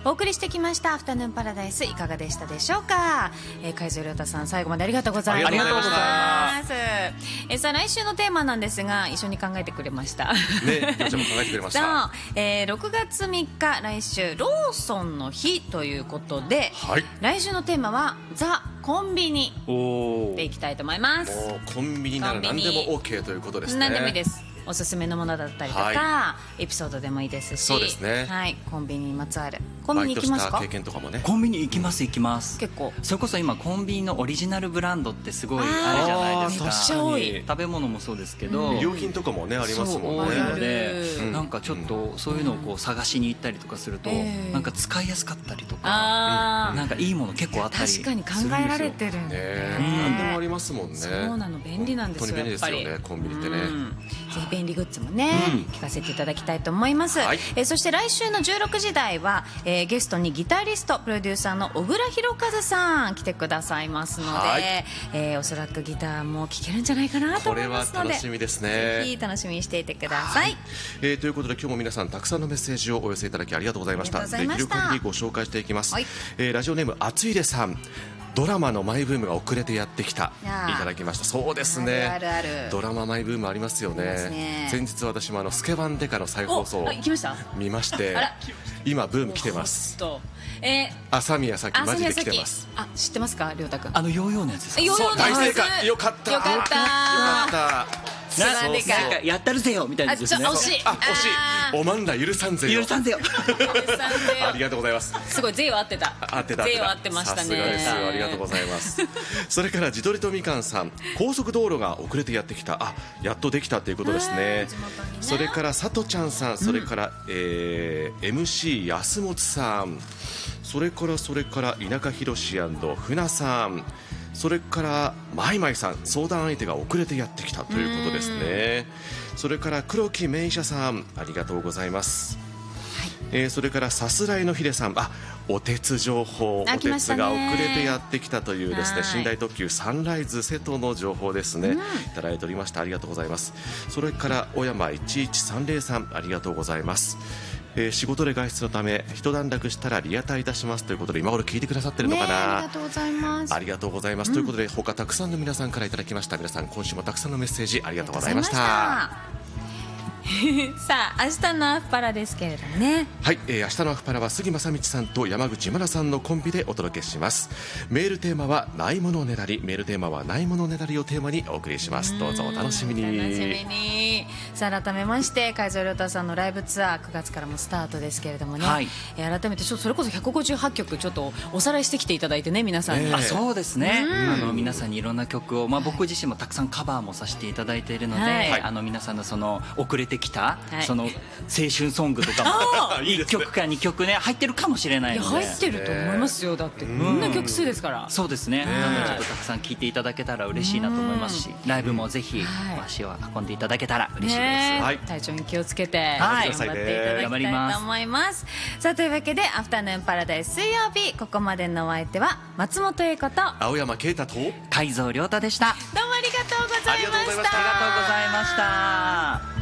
お送りしてきましたアフタヌーンパラダイス、いかがでしたでしょうか。海津亮太さん、最後までありがとうございます。 ありがとうございます。 さあ来週のテーマなんですが、一緒に考えてくれましたね、どちらも考えてくれましたそう、6月3日来週ローソンの日ということで、 はい、 来週のテーマはザ・コンビニでいきたいと思います。 もうコンビニなら何でも OK ということですね。 何でもいいです。おすすめのものだったりとか、 はエピソードでもいいですし。 そうですね、 はい、コンビニにまつわる。コンビニ行きますか？ バイトした経験とかもね。 コンビニ行きます行きます。 結構それこそ今コンビニのオリジナルブランドってすごいあるじゃないですか。 めっちゃ多い。 食べ物もそうですけど、 衣料品とかもねありますもんね。 多いので、 うんなんかちょっとそういうのをこう探しに行ったりとかすると、なんか使いやすかったりとか、なんかいいもの結構あったり確かに考えられてるんで、 何でもありますもんね。 そうなの、便利なんですよ。 本当に便利ですよね、コンビニってね。 ぜひ便利グッズもね、聞かせていただきたいと思います。 はい、 そして来週の16時台は、ゲストにギタリストプロデューサーの小倉弘和さん来てくださいますので、 はい、 おそらくギターも聴けるんじゃないかなと思いますので、 これは楽しみですね。 ぜひ楽しみにしていてください。 ということで今日も皆さんたくさんのメッセージをお寄せいただきありがとうございました。できる限りご紹介していきます。 はい、 ラジオネームあついでさん、ドラマのマイブームが遅れてやってきた、いただきました。そうですね、 あるあるドラママイブームありますよね。先日私もスケバンデカの再放送を見まして、今ブーム来てます。朝宮咲マジで来てます。 知ってますか、亮太君。 ヨーヨーのやつですか？ ヨーヨーの大正解、よかったよかったなんかやったるぜよみたいなですね。 惜しい、 おまんら許さんぜよ。 許さんぜよありがとうございます。 すごい、税は合ってた。税は合ってましたね。 さすがです。ありがとうございますそれから地鶏とみかんさん、高速道路が遅れてやってきた、やっとできたということですね。それからさとちゃんさん、それから、MC 安本さん、それから田舎ひろし船さん、それからマイマイさん、相談相手が遅れてやってきたということですね。それから黒木名医者さん、ありがとうございます。それからさすらいのひでさん、お鉄情報、お鉄が遅れてやってきたというですね、寝台特急サンライズ瀬戸の情報ですね、いただいておりました。ありがとうございます。それから小山1130さん、ありがとうございます。仕事で外出のため一段落したらリアタイいたしますということで、今頃聞いてくださってるのかな。 ありがとうございます。 ありがとうございます。ということで他たくさんの皆さんからいただきました。皆さん今週もたくさんのメッセージありがとうございました。 さあ明日のアフパラですけれどもね。 はい、明日のアフパラは杉正道さんと山口真奈さんのコンビでお届けします。メールテーマはないものねだり、メールテーマはないものねだりをテーマにお送りします。どうぞお楽しみに。 楽しみに。さあ改めまして海津亮太さんのライブツアー9月からもスタートですけれどもね、改めてちょっとそれこそ158曲ちょっとおさらいしてきていただいてね、皆さんに。 そうですね、皆さんにいろんな曲を、僕自身もたくさんカバーもさせていただいているので、皆さんのその遅れてきた、その青春ソングとかも1曲か2曲ね入ってるかもしれないので。 入ってると思いますよ。だってみんな曲数ですから。 そうですね、なのでちょっとたくさん聴いていただけたら嬉しいなと思いますし、ライブもぜひ足を運んでいただけたら嬉しいです。 体調に気をつけて頑張っていただきたいと思います。さあというわけでアフタヌーンパラダイス水曜日、ここまでのお相手は松本英子と青山啓太と海蔵亮太でした。 どうもありがとうございました。 ありがとうございました。